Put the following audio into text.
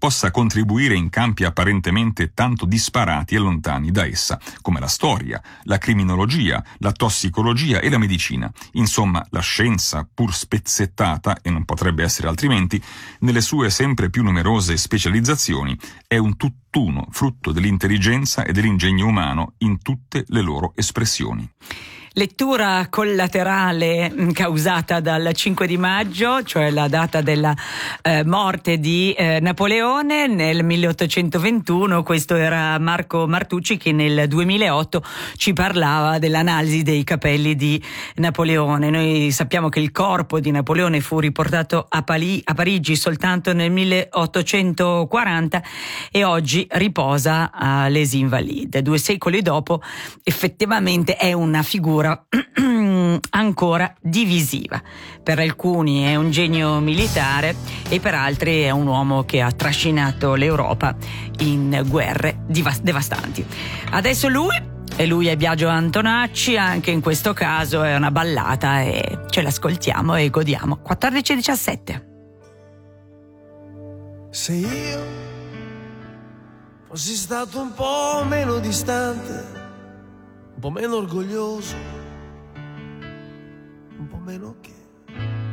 possa contribuire in campi apparentemente tanto disparati e lontani da essa, come la storia, la criminologia, la tossicologia e la medicina. Insomma, la scienza, pur spezzettata, e non potrebbe essere altrimenti, nelle sue sempre più numerose specializzazioni, è un tutt'uno, frutto dell'intelligenza e dell'ingegno umano in tutte le loro espressioni. Lettura collaterale causata dal 5 di maggio, cioè la data della morte di Napoleone nel 1821. Questo era Marco Martucci che nel 2008 ci parlava dell'analisi dei capelli di Napoleone. Noi sappiamo che il corpo di Napoleone fu riportato a Parigi soltanto nel 1840 e oggi riposa a Les Invalides. 2 secoli dopo effettivamente è una figura ancora divisiva. Per alcuni è un genio militare e per altri è un uomo che ha trascinato l'Europa in guerre devastanti. Adesso lui è Biagio Antonacci, anche in questo caso è una ballata e ce l'ascoltiamo e godiamo. 14:17. Se io fossi stato un po' meno distante, un po' meno orgoglioso, un po' meno che